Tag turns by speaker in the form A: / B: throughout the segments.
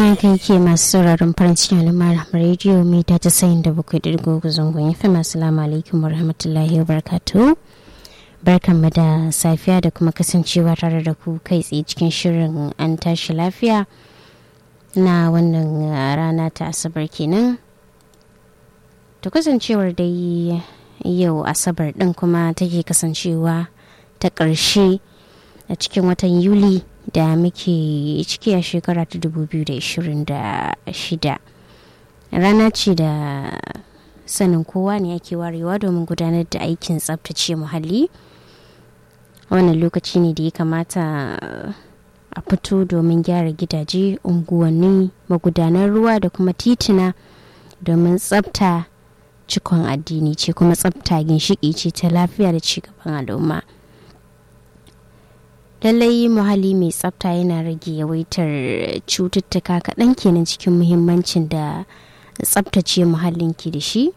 A: kai ke masu sauraron farin cikin al'ummar rediyo mita 97.3 zangon FM. Assalamu alaikum warahmatullahi wabarakatuh. Barkanmu da safiya da kuma kasancewa tare da ku kai tsaye cikin shirin an tashi lafiya na wannan rana ta Asabar kenan. To kasancewar dai yau Asabar din kuma take kasancewa ta ƙarshe a cikin watan Yuli da muke ciki a shekara ta 2026. Rana ce da sanin kowa ne ake warewa domin gudanar da aikin tsabtace muhalli. Wannan lokaci ne da ya kamata a fito domin gyara gidaje, unguwanni, magudanan ruwa da kuma titina domin tsabta cikon addini ce, kuma tsabta ginshiki ce ta lafiya da cigaban al'umma. Lallai muhalli mai tsafta yana rage yawaitar cututtuka kaɗan kenan cikin muhimmancin da tsaftace muhallin ke da shi.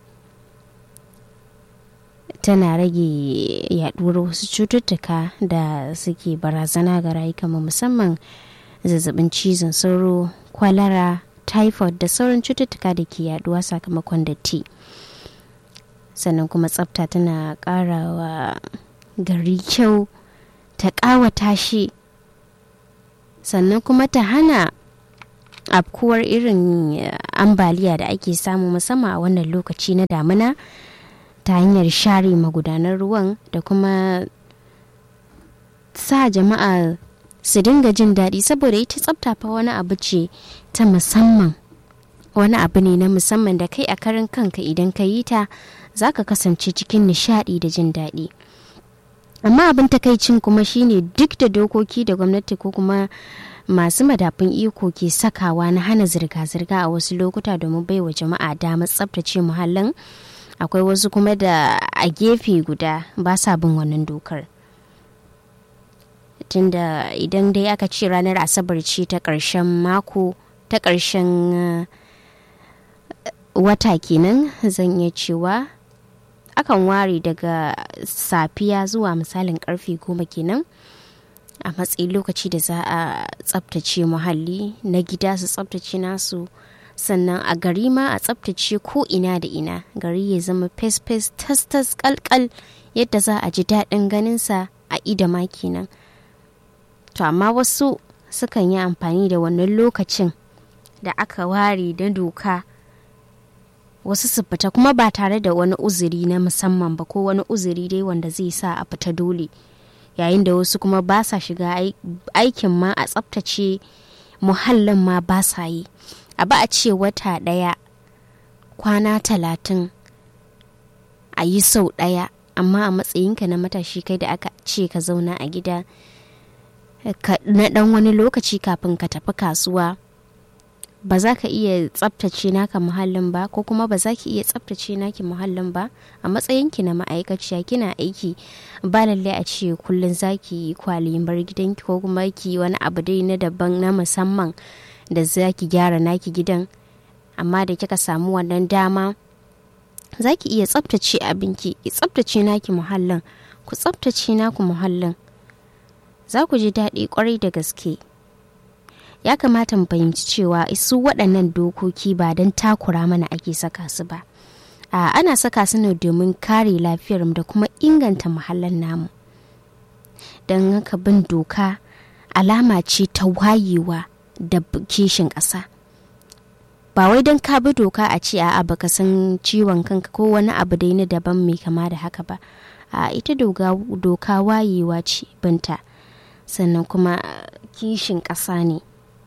A: Tana rage yaɗuwar wasu cututtuka da suke barazana ga rayukanmu, musamman zazzabin cizon sauro, kwalara, typhoid da sauran cututtuka da ke yaɗuwa sakamakon datti. Sannan kuma tsafta tana ƙarawa gari kyau, ta ƙawata shi, sannan kuma ta hana afkuwar irin ambaliya da ake samu musamman a wannan lokaci na damina, ta hanyar share magudanar ruwan da kuma sa jama'a su dinga jin daɗi, saboda ita tsafta fa wani abu ce ta musamman, wani abu ne na musamman da kai a karan kanka idan ka yi ta za ka kasance cikin nishaɗi da jin daɗi. Amma abin takaicin kuma shine duk da dokoki da gwamnati ko kuma masu madafun iko ke sakawa na hana zirga-zirga a wasu lokuta domin baiwa jama'a damar tsabtace muhallin, akwai wasu kuma da a gefe guda ba sa bin wannan dokar. Tunda idan dai aka ce ranar Asabar ce ta ƙarshen mako, ta ƙarshen wata kenan, zan iya cewa akan ware daga safiya zuwa misalin karfe 10 kenan a matsayin lokaci da za a tsabtace muhalli na gida, su tsabtace nasu, sannan a gari ma a tsabtace ko ina da ina, gari ya zama fes-fes, tas-tas, kalkal, yadda za a ji daɗin ganinsa a idama kenan. To amma wasu sukan yi amfani da wannan lokacin da aka ware da doka, wasu su fita kuma ba tare da wani uzuri na musamman ba, ko wani uzuri dai wanda zai sa a fita dole, yayin da wasu kuma ba sa shiga aikin ma a tsaftace muhallin ma ba sa yi. A ba a ce wata ɗaya kwana 30 a yi sau ɗaya, amma a matsayinka na matashi kai da aka ce ka zauna a gida na ɗan wani lokaci kafin ka tafi kasuwa, ba za ka iya tsabtace naka muhallin ba, ko kuma ba za ki iya tsabtace naki muhallin ba. A matsayinki na ma'aikaciya kina aiki, ba lalle a ce kullum za ki yi kwaliyin bar gidanki ko kuma ki wani abu dai na daban na musamman da za ki gyara naki gidan, amma da kika samu wannan dama za ki iya tsabtace abinki, ki tsabtace naki muhallin, ku tsabtace naku muhallin, za ku ji daɗi kwarai da gaske. Ya kamata mu fahimci cewa su waɗannan dokoki ba don takura mana ake saka su ba. Ana saka su ne domin kare lafiyarmu da kuma inganta muhallin namu. Don haka bin doka alama ce ta wayewa da kishin ƙasa. Ba wai don ka bi doka a ce a'a baka san ciwon kanka ko wani abu dai na daban mai kama da haka ba. Ita doka wayewa ce binta, sannan kuma kishin ƙasa ne.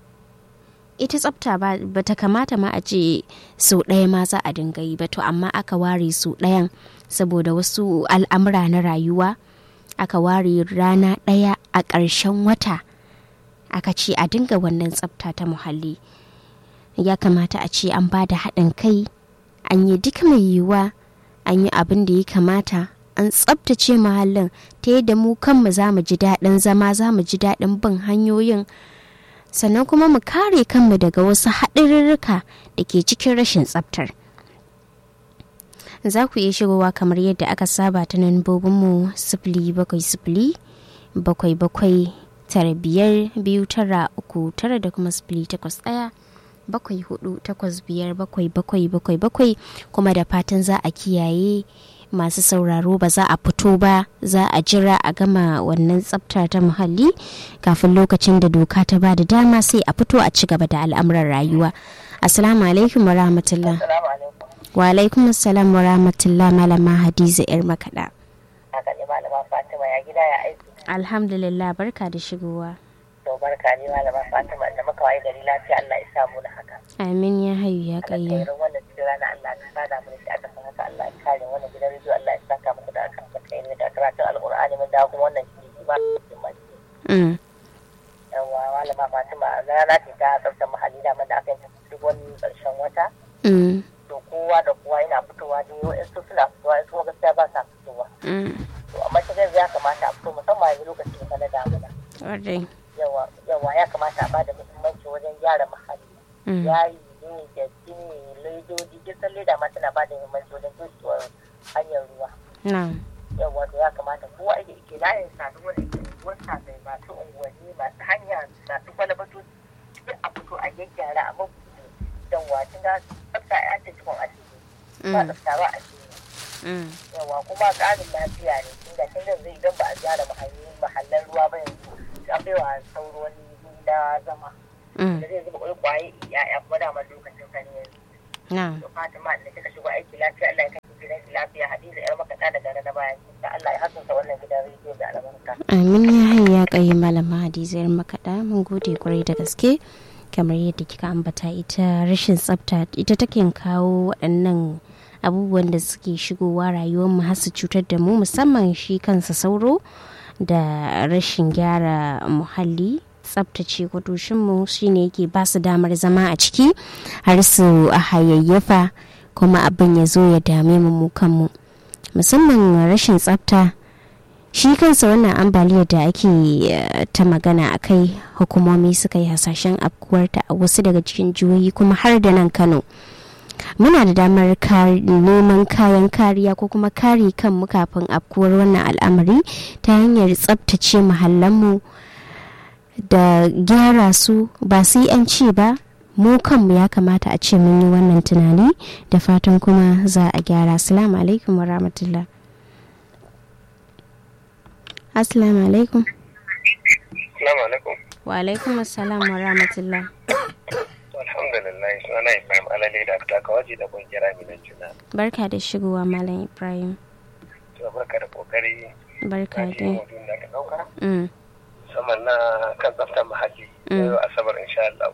A: Ita tsafta ba ta kamata ma a ce sau ɗaya ma za a dinga yi ba, to amma aka ware sau ɗayan saboda wasu al'amura na rayuwa. Aka ware rana ɗaya a ƙarshen wata aka ce a dinga wannan tsafta ta muhalli. Ya kamata a ce an ba da haɗin kai, an yi duk mai yiwuwa, an yi abin da ya kamata, an tsaftace muhallin ta yadda mu kanmu za mu ji daɗin zama, za mu ji daɗin bin hanyoyin, sannan kuma mu kare kanmu daga wasu haɗarurruka da ke cikin rashin tsaftar. Za ku iya shigowa kamar yadda aka saba ta nambobinmu 0707 tara biyar biyu tara uku tara da kuma 08 74 kuma da fatan za a kiyaye masu sauraro ba za a fito ba, za a jira a gama wannan tsafta ta muhalli kafin lokacin da doka ta ba da dama sai a fito a ci gaba da al'amuran rayuwa. Assalamu alaikum wa rahmatullah. Wa alaikum assalam wa rahmatullah. Malama Hadiza yar makaɗa.
B: Haka ne malama Fatima, ya gida ya aiki.
A: Alhamdulillah, barka da shigowa.
B: To barka ne malama Fatima, da muka waye gari lafiya, Allah ya samu da haka.
A: Amin ya hayu ya kayyum.
B: Alkhairin wannan jira na Allah ka sada mu da shi aka san haka, Allah ya kare wannan gidan rediyo, Allah ya saka muku da akan kai da karatun alqur'ani mun dawo kuma wannan shi ba yawa malama Fatima, rana ce ta tsaftar muhalli da man da aka yi duk wani karshen wata. To kowa da kowa yana fitowa dai wa'ansu suna fitowa, su kuma gaskiya ba sa fitowa. To amma ta ya kamata a fito musamman yanzu lokacin da na damuna. Yawa ya kamata a bada muhimmanci wajen gyara muhalli. Yayi ne da jini ledoji kisan leda ma tana bada muhimmanci wajen toshewar hanyar ruwa. Yawa to ya kamata kowa ke layin sadu wanda ke unguwar sasai masu unguwanni masu hanya masu kwalabatu duk a fito a gyaggyara a mabuɗe don wacin da tsafta ya ce cikin asiri ba tsafta ba asiri. Yawa kuma ƙarin lafiya ne tunda kin da zai idan ba a gyara mahallan ruwa ba yanzu an bai wa sauro wani na zama da zai zuba kwaye ya'ya kuma damar lokacin sani yanzu. To Fatima da kika shigo aiki lafiya, Allah ya kai gidan lafiya. Hadiza yar makaɗa daga na bayan da Allah ya hasunta wannan gidan rediyo da albarka.
A: Amin ya hayya kai malama Hadiza yar makaɗa, mun gode kwarai da gaske. Kamar yadda kika ambata, ita rashin tsafta ita take kawo waɗannan abubuwan da suke shigowa rayuwar mu har su cutar da mu, musamman shi kansa sauro da rashin gyara muhalli. Tsaftace kwadoshinmu shine yake ba su damar zama a ciki har su a hayayyafa kuma abin ya zo ya dame mu kanmu, musamman rashin tsafta. Shi kansa wannan ambaliyar da ake ta magana a kai, hukumomi suka yi hasashen afkuwarta a wasu daga cikin jihohi kuma har da nan Kano. Muna da damar neman kayan kariya ko kuma kare kanmu kafin afkuwar wannan al'amari ta hanyar tsaftace muhallanmu da gyara su, ba sai an ce ba, mu kanmu ya kamata a ce mun yi wannan tunani, da fatan kuma za a gyara. Assalamu alaikum wa rahmatullah. Assalamu alaikum.
C: Assalamu alaikum.
A: Wa alaikum assalam wa rahmatullah.
C: Alhamdulillah, sunana Ibrahim Alale da aka kawaje da kungiyar Aminan Juna.
A: Barka da shigowa Malam Ibrahim.
C: To barka da kokari.
A: Barka da.
C: Musamman na kan tsaftar muhalli yau Asabar insha Allah.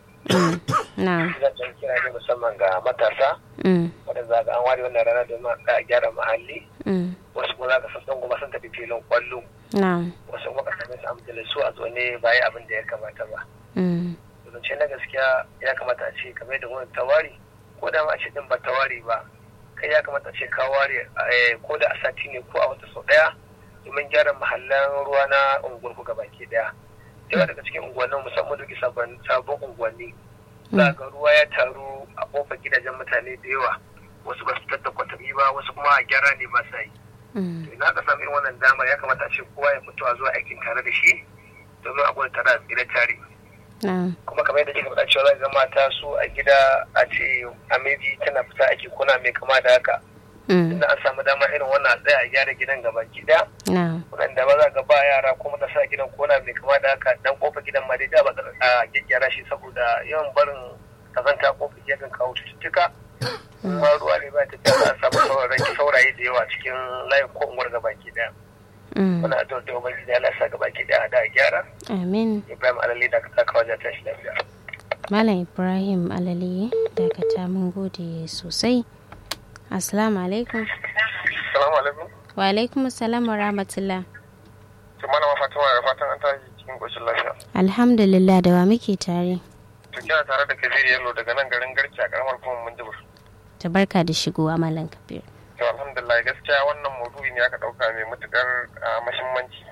C: Zan kira ne musamman ga matasa wadda za ga an ware wannan rana domin a gyara muhalli. Wasu kuma za ka san kuma sun tafi filin kwallo. Wasu kuma ka same su a majalisu a zaune ba yi abin da ya kamata ba. Zance na gaskiya ya kamata a ce kamar da wani tawari ko da ma a ce din ba tawari ba, kai ya kamata a ce ka ware ko da a sati ne ko a wata sau daya domin gyara mahallan ruwa na unguwar ku gabaki daya. Yawa daga cikin unguwannin musamman duki sabon unguwanni za ga ruwa ya taru a kofar gidajen mutane da yawa, wasu ba su tattakwatami ba, wasu kuma a gyara ne ba sa yi. Ina ka samu irin wannan damar ya kamata a ce kowa ya fito a zuwa aikin tare da shi domin a gwada tare a tsira tare. Kuma kamar yadda kika faɗa cewa za ga mata su a gida a ce maybe tana fita aiki kuna mai kama da haka. Inda an samu dama irin wannan a tsaya a gyara gidan gaba gida. Wanda ba za ga ba yara ko matasa gidan kona mai kama da haka, dan kofa gidan ma dai da ba a gyaggyara shi saboda yawan barin kazanta kofa gidan kawo cututtuka. Kuma ruwa ne ba ta da samu saurayi da yawa cikin layin ko unguwar gaba gida. Muna addu'ar da ubangiji Allah ya sa gaba gida da gyara.
A: Amin.
C: Ibrahim Alali da ka kawaje ta shi lafiya.
A: Malam Ibrahim Alali da ka ta mun gode sosai. Assalamu alaikum.
C: Assalamu alaikum.
A: Wa alaikum assalam wa rahmatullah.
C: To malama Fatima, da fatan an tashi cikin koshin lafiya.
A: Alhamdulillah, da wa muke tare?
C: To kina tare da Kabir Yallo daga nan garin Garki a karamar kuma Minjibir.
A: Ta barka da shigowa Malam Kabir.
C: To alhamdulillah, gaskiya wannan maudu'i ne aka dauka mai matukar muhimmanci.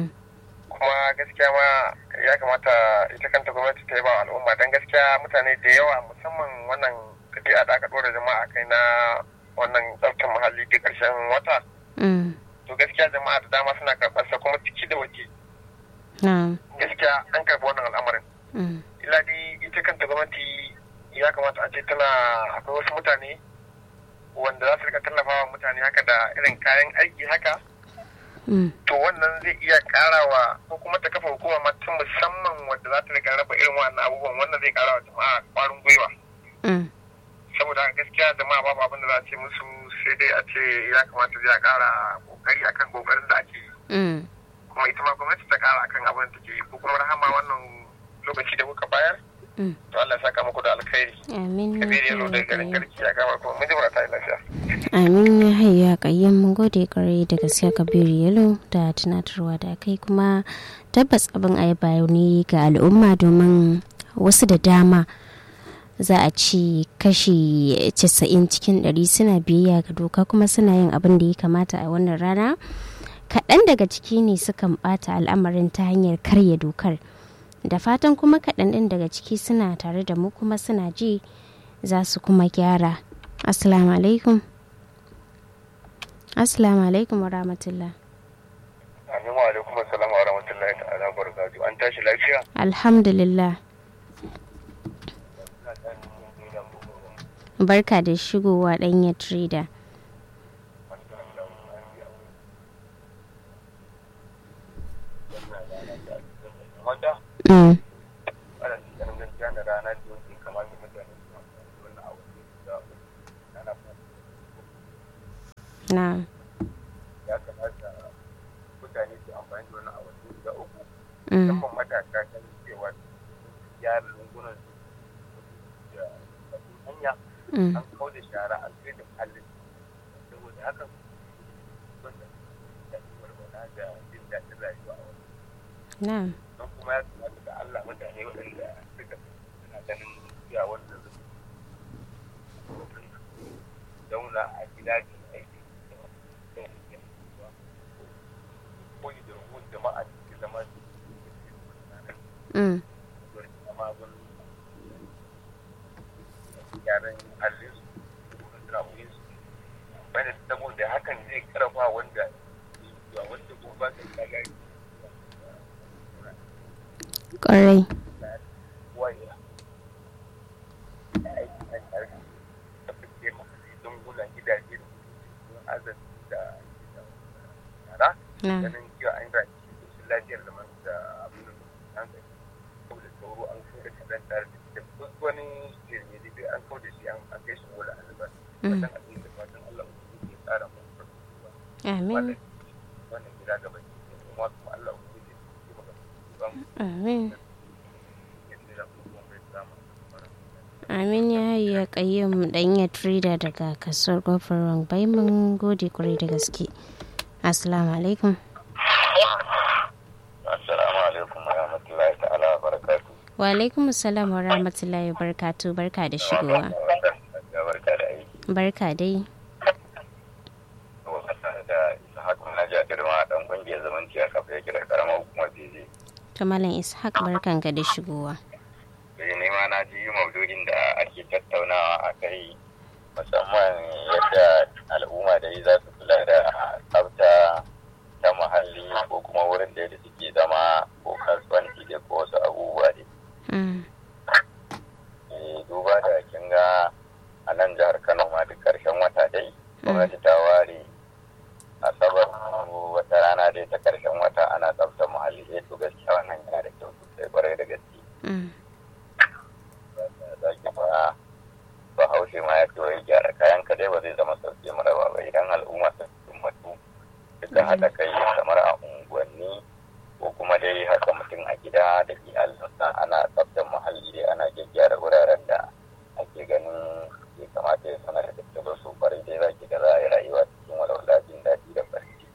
C: Kuma gaskiya ma ya kamata ita kanta gwamnati ta yi ba al'umma, dan gaskiya mutane da yawa musamman wannan tafiya da aka dora jama'a kai na wannan tsaftar muhalli da ƙarshen wata. To gaskiya jama'a da dama suna karɓar sa kuma ciki da waje. Gaskiya an karɓi wannan al'amarin. Illa dai ita kanta gwamnati ya kamata a ce akwai wasu mutane wanda za su rika tallafawa mutane haka da irin kayan aiki haka. To wannan zai iya karawa ko kuma ta kafa hukuma ta musamman wadda za ta rika raba irin wannan abubuwan, wannan zai karawa jama'a kwarin gwiwa. Saboda gaskiya jama'a babu abin da za a ce musu sai dai a ce ya kamata zai kara kokari akan kokarin da ake yi. Kuma ita ma gwamnati ta kara akan abin da take yi, ko kuma Rahama wannan lokaci da kuka bayar. To Allah ya saka muku da alkhairi.
A: Amin.
C: Kabiru ya zo daga garin Garki ya gama kuma mun ji ba ta yi lafiya.
A: Amin ya hayya kayyan mun gode kare da gaskiya Kabiru Yalo da tunatarwa da kai, kuma tabbas abin ayaba ne ga al'umma, domin wasu da dama za a ci kashi 90 cikin 100 suna biyayya ga doka kuma suna yin abin da ya kamata a wannan rana. Kaɗan daga ciki ne sukan ɓata al'amarin ta hanyar karya dokar, da fatan kuma kaɗan ɗin daga ciki suna tare da mu kuma suna ji za su kuma gyara. Assalamu alaikum. Assalamu alaikum wa rahmatullah.
C: Amin wa alaikum assalam wa rahmatullahi ta'ala wa barakatuh. An tashi lafiya?
A: Alhamdulillah. Barka da shigowa ɗanya trader. Na.
C: Ya kamata mutane su amfani da wani awanni guda uku, musamman matasa kan cewa gyara lungunan su da hanya, an kau da shara an kai da muhallin, saboda haka wanda ya fi walwala da jin daɗin rayuwa a wani. Don kuma ya kamata da Allah mutane waɗanda suka suna ganin cewa wanda su zauna a gida ne aiki koyi da rumun jama'a cikin zama yaran hallin su siramoyin su bayan saboda hakan zai karfa wanda ko ba ta tsagari
A: ƙwarai
C: waya aiki na tare da fiye masu don gulan gidaje da azan da yara ganin cewa an rayu cikin lafiyar zaman da abin da an gani saboda sauro an kai da kaɗan tare da duk wani jirgi da an kawo da shi an kai shi wala albar wannan abin da fatan Allah ya tsara mu
A: amin
C: wannan gida gaba kuma Allah ya yi
A: amin amin ya hayya kayyum ɗanya trader daga kasuwar kofar bai mun gode kwarai da gaske. Assalamu alaikum.
C: Assalamu alaikum wa rahmatullahi ta'ala wa barakatuh.
A: Wa alaikum assalam wa rahmatullahi wa barakatuh. Barka da shigowa.
C: Barka da aiki.
A: Barka dai.
C: Da Ishaq na jadirma dan kungiyar zamanci a kafa yake da karamar hukumar Beze.
A: To Malam Ishaq barkanka da shigowa.
C: Ne ma na ji maudu'in da ake tattaunawa a kai, musamman yadda al'umma da za su kula da tsafta ta muhalli ko kuma wurin da suke zama ko kasuwanci da ko wasu abubuwa ne. Duba da kin ga a nan jihar Kano ma duk karshen wata dai gwamnati ta ware asabar wata rana dai ta karshen wata ana tsaftar muhalli. To gaskiya wannan yana da kyau sosai kwarai da gaske. Zaki ba haushe ma ya ce wai gyara kayan ka dai ba zai zama sauke mara ba idan al'umma ta mutu suka haɗa kai kamar a unguwanni ko kuma dai haka mutum a gida da iyalinsa ana tsaftar muhalli dai ana gyara wuraren da ake ganin ya kamata ya sanar da tattaba su kwarai dai zaki ga za a yi rayuwa cikin walwala jin daɗi da farin ciki.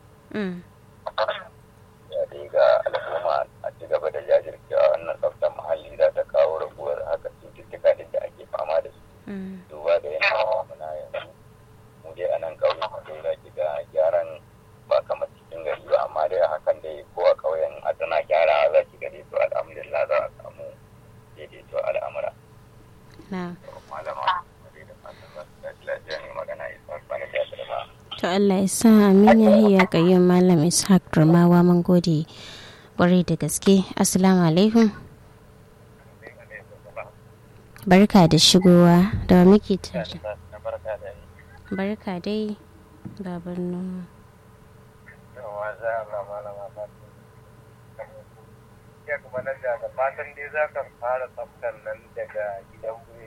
C: Ya dai ga al'umma a ci gaba da jajircewa wannan tsaftar muhalli za ta kawo raguwar haka cututtuka da ake fama da su. Duba da yanayin muna yanzu mu dai a nan ƙauyen dai za ki ga gyaran ba kamar cikin gari ba, amma dai hakan dai ko a ƙauyen a tana gyara za ki gari to alhamdulillah za a samu daidaito al'amura. Malama dai da fatan za su dace lafiya ne magana isa bani da ba.
A: To Allah ya sa amin ya hayya kayyum Malam Ishaq Durmawa mun gode kwarai da gaske. Assalamu alaikum. Barka da shigowa da muke tare. Barka dai baban Nuhu.
C: Ya kuma na da fatan dai za ka fara tsaftar nan daga gidan wuri.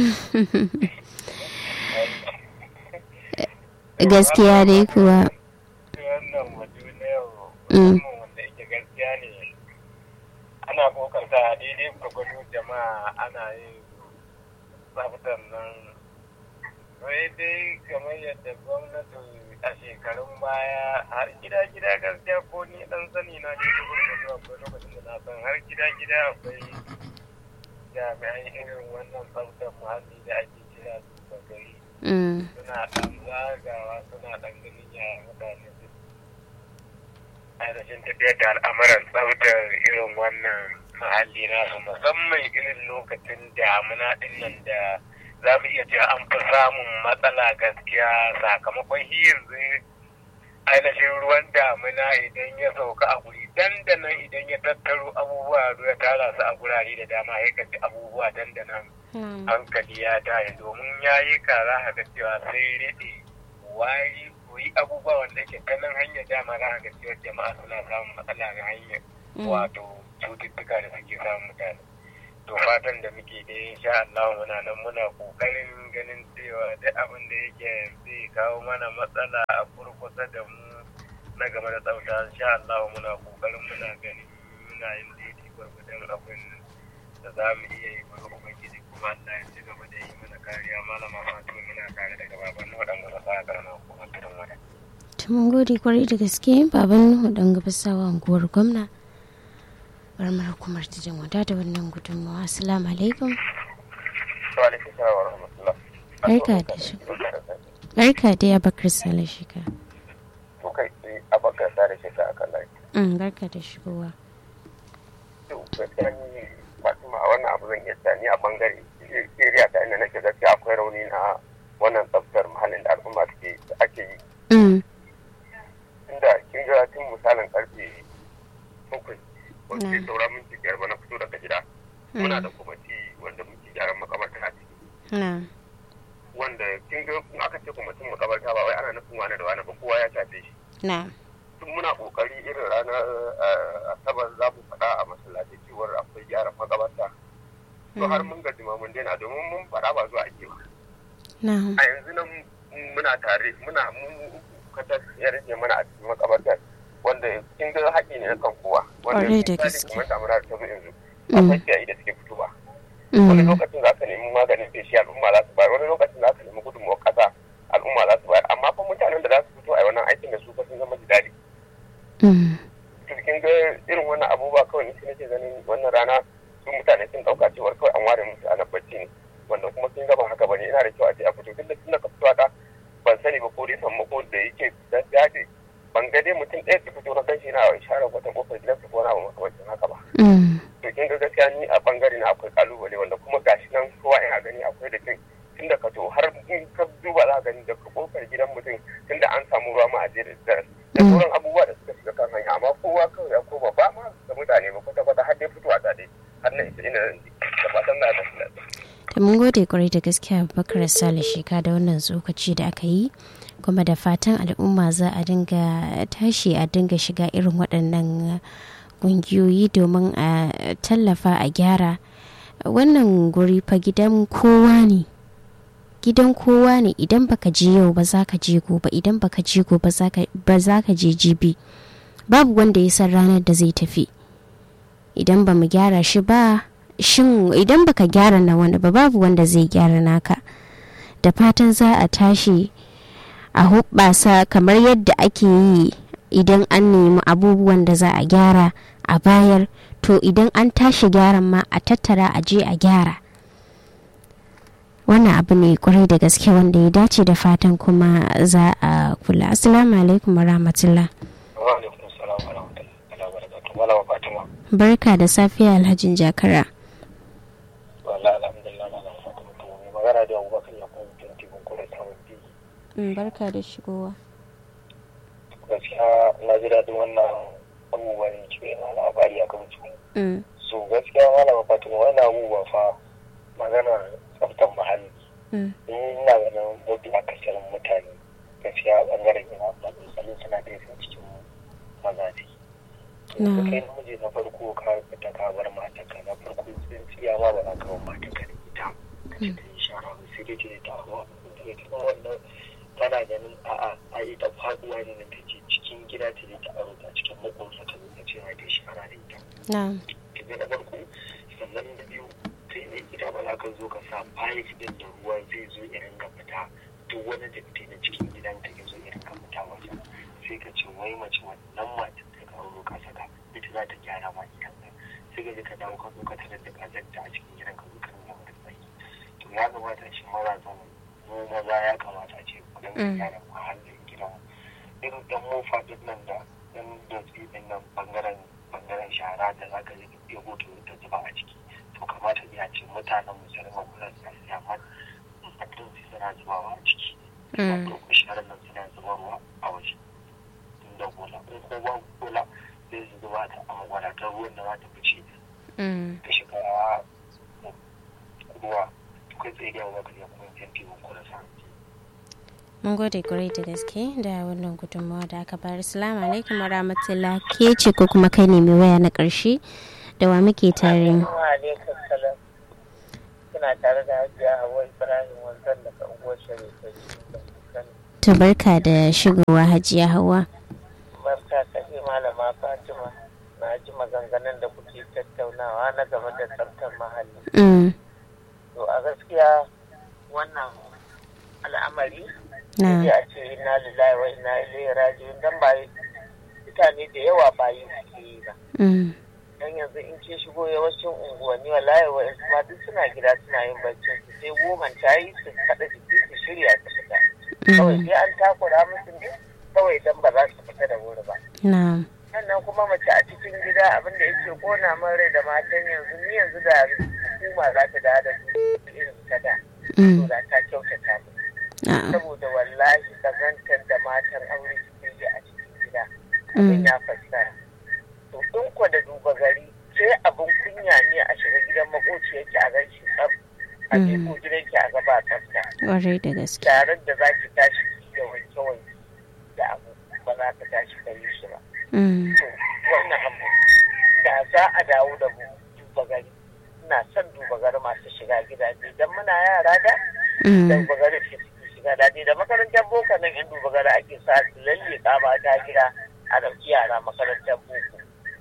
A: Gaskiya dai kuwa.
C: Wannan waje na yau wanda yake gaskiya ne ana kokarta a daidai gwargwado jama'a ana yin tsaftar nan. Wai dai kamar yadda gwamnati a shekarun baya har gida-gida gaskiya ko ni dan sani na ne da gwargwado akwai lokacin da na san har gida-gida akwai jami'an irin wannan tsaftar muhalli da ake kira su gari. Suna ɗan zagawa suna ɗan ganin yaya mutane su ainihin tafiyar da al'amuran tsaftar irin wannan muhalli nasu musamman irin lokacin damuna ɗin nan da za mu iya cewa an fi samun matsala gaskiya sakamakon yanzu ainihin ruwan damuna idan ya sauka a guri dandanan idan ya tattaro abubuwa ya tara su a gurare da dama ya kaci abubuwa dandanan hankali ya tashi domin ya yi kara haka cewa sai rede wari koyi abubuwa wanda ke ta nan hanyar dama za ga cewa jama'a suna samun matsala ga hanyar wato cututtuka da suke samun mutane. To fatan da muke da insha Allah muna nan muna kokarin ganin cewa duk abin da yake zai kawo mana matsala a kurkusa da mu na game da tsafta insha Allah muna kokarin muna ganin muna yin daidai gwargwadon abin da za mu iya yi wani ubangiji kuma Allah ya ci gaba da yi mana kariya malama Fatima muna tare daga baban waɗanda ba sa karama kuma tudun wani.
A: Mun gode kwarai da gaske baban waɗanda ba sa wa unguwar gwamna. Barmar hukumar tijin wada da wannan gudunmawa. Assalamu alaikum.
C: Wa alaikum salam wa rahmatullah.
A: Barka da shi. Barka da ya bakar sale shika.
C: To kai abakar sale shika akan lai.
A: Barka da shigowa.
C: To gaskiya ni Fatima a wannan abu zan iya tsani a bangare area ta inda nake gaskiya akwai rauni na wannan tsaftar muhallin da al'umma ake yi. Inda kin ga tun misalin karfe 7 wanda saura minti 5 na fito daga gida muna da kwamiti wanda muke gyaran makabarta a ciki wanda kin ga kun aka ce kwamitin makabarta ba wai ana nufin wani da wani ba kowa ya shafe shi tun muna kokari irin ranar asabar za mu faɗa a masallaci cewar akwai gyaran makabarta to har mun gaji ma mun daina domin mun faɗa ba zuwa ake ba a yanzu nan muna tare muna kata ya rage mana a cikin makabartar wanda kin ga haƙi ne na kan kowa wanda misali kuma damuna ta zo yanzu akwai ciyayi da suke fitowa wani lokacin za ka nemi maganin feshi al'umma za su bayar wani lokacin za ka nemi gudunmawar ƙasa al'umma za su bayar amma fa mutanen da za su fito a wannan aikin da su fa sun zama jidali to kin ga irin wannan abubuwa kawai ne nake ganin wannan rana su mutane sun ɗauka cewar kawai an ware musu a bacci ne wanda kuma kin ga ba haka bane ina da kyau a ce a fito tun da ka fito haka ban sani ba ko dai sammako da yake da dace ban ga dai mutum ɗaya ta fito na kanshi na isharar wata kofar gidansa ko na makamancin haka ba. To kin ga gaskiya ni a bangare na akwai kalubale wanda kuma gashi nan kowa ina gani akwai da kin tunda ka to har in ka duba za ka gani daga kofar gidan mutum tunda an samu ruwa ma a je da sauran abubuwa da suka shiga kan hanya amma kowa kawai ya koma ba ma da mutane ba kwata-kwata har dai fitowa ta dai har na isa ina da fatan na da
A: ta mun gode kwarai da gaskiya Bakar Sale Shika da wannan tsokaci da aka yi kuma da fatan al'umma za a dinga tashi a dinga shiga irin waɗannan ƙungiyoyi domin a tallafa a gyara wannan guri fa gidan kowa ne idan baka je yau ba za ka je gobe idan baka je gobe ba za ka je jibi babu wanda ya san ranar da zai tafi idan ba mu gyara shi ba shin idan baka gyara na wani ba babu wanda zai gyara naka da fatan za a tashi a hubbasa kamar yadda ake yi idan an nemi abubuwan da za a gyara a bayar to idan an tashi gyaran ma a tattara a je a gyara wannan abu ne kwarai da gaske wanda ya dace da fatan kuma za a kula. Assalamu alaikum wa rahmatullah. Barka da safiya Alhajin Jakara. Barka da shigowa.
C: Gaskiya na ji daɗin wannan abubuwan cikin labari a kan su. So gaskiya malama Fatima wannan abubuwa fa magana tsaftar muhalli. Ina ganin mafi akasarin mutane gaskiya bangaren yana matsalolin suna da yasin cikin mazaje. Da kai namiji na farko ka fita ka bar matanka na farko tsintsiya ma ba za ka bar matanka da ita. Ka ce ta yi shara ba sai dai ta yi ta hawa. Kuma wannan tana ganin a ita faduwa ne da take cikin gida ta yi ta aro ta cikin makonsa ta zuwa ce ma ta yi shara da ita. Kaga na farko sannan da biyu kai ne gida ba za ka zo ka sa fayif din da ruwa zai zo irin ga fita duk wani datti na cikin gidan ka ya zo irin ga fita wajen sai ka ce wai mace wannan matan ta kawo ka saka ita za ta gyara ma gidan ka sai ka je ka dawo ka zo ka tarar da kazanta a cikin gidan ka zo ka nuna mata tsaki to ya kamata shi maza mu maza ya kamata a ce kudin ka gyara muhallin gidan irin dan mofa din nan da dan dotsi din nan bangaren shara da za ka je ya hoto da zuba a ciki to kamata ya ce mutanen musulman kula da siyaman a tun suna zubawa a ciki to ku sharar nan suna zubarwa a waje inda bola in ko ba bola zai su zuba ta a magwadatar ruwan da za ta fice ta shiga ruwa kai tsaye da waka ya kuma yanki kula sa.
A: Mun gode kwarai da gaske da wannan gudunmawa da aka bayar. Assalamu alaikum wa rahmatullah. Ke ce ko kuma kai ne mai waya na ƙarshe da wa muke tare?
B: Kuna tare da Hajiya Hauwa Ibrahim wanzan daga unguwar Shari'a.
A: To barka da shigowa Hajiya Hauwa.
B: Barka ka ce Malama Fatima. Na ji maganganun da kuke tattaunawa na game da tsaftar muhalli. To a gaskiya wannan al'amari sai a ce inna lillahi wa inna ilaihi raji'un dan ba mutane da yawa ba yi suke yi ba. Dan yanzu in ke shigo yawancin unguwanni wallahi wa'insu ma duk suna gida suna yin baccin su sai goman ta yi su kada jiki su shirya ta fita. Kawai sai an takura musu ne kawai dan ba za su fita da wuri ba. Sannan kuma mace a cikin gida abin da yake kona min rai da matan yanzu ni yanzu da hukuma za ta da su irin ta da. To da ta kyautata mu. Saboda wallahi kazantar da matan aure suke yi a cikin gida abin ya fassara to in kwa da duba gari sai abin kunya ne a shiga gidan makoci yake a gan shi tsaf a ko gidan ki a gaba tsafta
A: ƙwarai da gaske
B: taron da za ki tashi da wanke-wanke da abu ba za ka tashi ka yi shi ba to wannan abu da za a dawo da mu duba gari ina son duba gari masu shiga gidaje idan muna yara da duba gari shiga daji da makarantar boko nan yan duba gara ake sa su lalle kama ta gida a ɗauki yara makarantar boko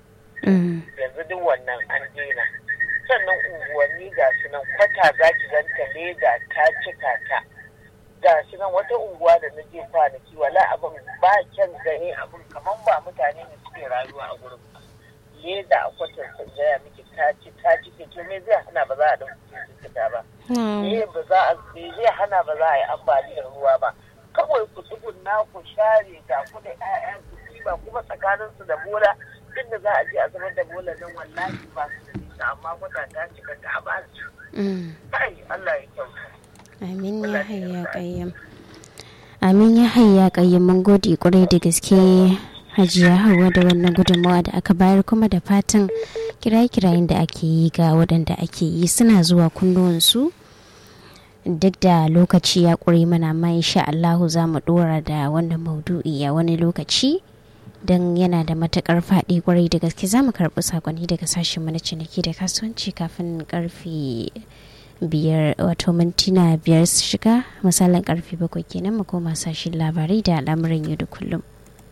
B: yanzu duk wannan an daina sannan unguwanni ga su nan kwata za ki ganta leda ta cika ta ga su nan wata unguwa da na je kwanaki wala abin ba kyan gani abin kamar ba mutane ne suke rayuwa a gurin leda a kwatar sun gaya miki ta cike to me zai hana ba za a ɗauki cika ba ba za a zai hana ba za a yi ambaliyar ruwa ba kawai ku tsugunna ku share ga ku da ƴaƴan ku ba kuma tsakanin su da bola inda za a je a zama da bola nan wallahi ba su da nisa amma kwata ta cika ta ba su kai Allah ya kyauta
A: amin ya hayya qayyim amin ya hayya qayyim mun gode kwarai da gaske Hajiya Hauwa da wannan gudunmawa da aka bayar kuma da fatan kiraye-kirayen da ake yi ga waɗanda ake yi suna zuwa kunnuwansu duk da lokaci ya ƙure mana amma insha Allahu za mu ɗora da wannan maudu'i a wani lokaci don yana da matuƙar faɗi ƙwarai da gaske za mu karɓi sakonni daga sashen mana ciniki da kasuwanci kafin ƙarfe 5 wato mintuna 5 su shiga misalin ƙarfe 7 kenan mu koma sashen labarai da al'amuran yau da kullum.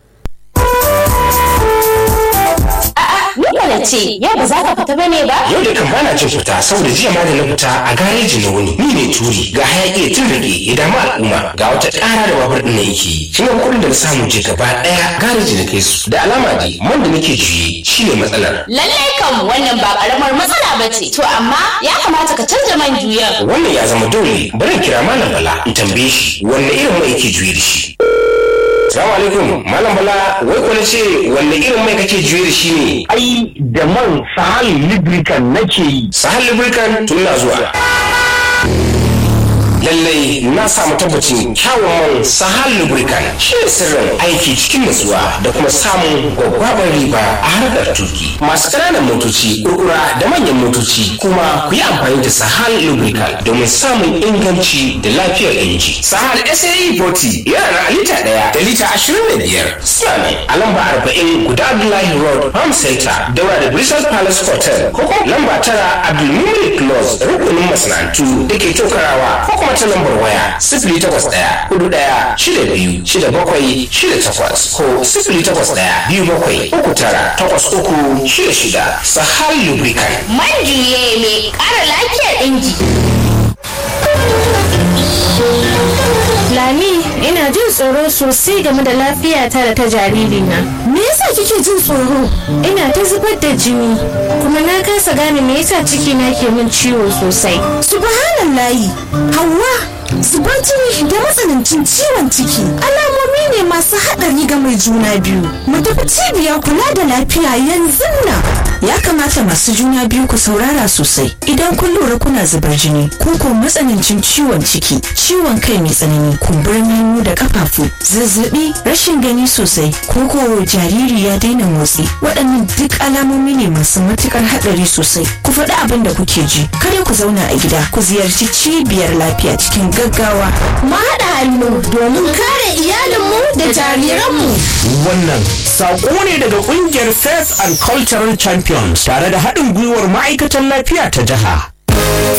D: Ni ce, yau ba za ka fita bane ba?
E: Yau da kan bana cin fita saboda jiya ma da na fita a gareji na wuni. Ni ne turi ga hayaki tun rage ya damu al'umma ga wata ƙara da babur ɗin na yake. Shi ne kuɗin da na samu je gaba ɗaya gareji na kai su. Da alama dai man da nake juye shi ne matsalar.
D: Lallai kam wannan ba ƙaramar matsala ba ce. To amma ya kamata ka canza man juyan.
E: Wannan ya zama dole bari in kira Malam Bala in tambaye shi wanne irin mai yake juye da shi. Salamu alaikum, Malam Bala, wai ko ce wanne irin mai kake juye da shi ne?
F: Ai da man Sahal Lubricant nake yi.
E: Sahal Lubricant tun na zuwa. lallai na samu tabbacin kyawun Sahal Lubricant shi ne sirrin aiki cikin nutsuwa da kuma samun gwaggwabar riba a harkar tuki. Masu ƙananan motoci, kurkura da manyan motoci kuma ku yi amfani da Sahal Lubricant domin samun inganci da lafiyar inji. Sahal SAE 40 yana na lita 1 da lita 25. Suna ne a lamba 40 guda Abdullahi Road, Farm Center, daura da Bristol Palace Hotel, ko kuma lamba 9 Abdulmumin Close, rukunin masana'antu da ke Tokarawa, ko kuma ta lambar waya 081-41-62-67-68 ko 081-27-39-83-66. Sahal Lubricant.
D: Man juye mai ƙara lafiyar inji.
F: Lami, ina jin tsoro sosai game da lafiyata da ta jaririna. Me yasa kike jin tsoro? Ina ta zubar da jini, kuma na kasa gane me yasa cikina ke min ciwo sosai.
G: Subhanallahi, Hauwa, zubar jini da matsanancin ciwon ciki alamomi ne masu haɗari ga mai juna biyu. Mu tafi cibiyar kula da lafiya yanzu nan. Ya kamata masu juna biyu ku saurara sosai idan kun lura kuna zubar jini ko ko matsanancin ciwon ciki, ciwon kai mai tsanani, kumburin hannu da kafafu, zazzabi, rashin gani sosai ko ko jariri ya daina motsi. Waɗannan duk alamomi ne masu matukar haɗari sosai. Ku faɗi abin da kuke ji. Kada ku zauna a gida, ku ziyarci cibiyar lafiya cikin gaggawa.
F: Mu haɗa hannu domin kare iyalinmu da jariranmu.
H: Wannan saƙo ne daga ƙungiyar Faith and Cultural Champions tare da haɗin gwiwar ma'aikatan lafiya ta jiha.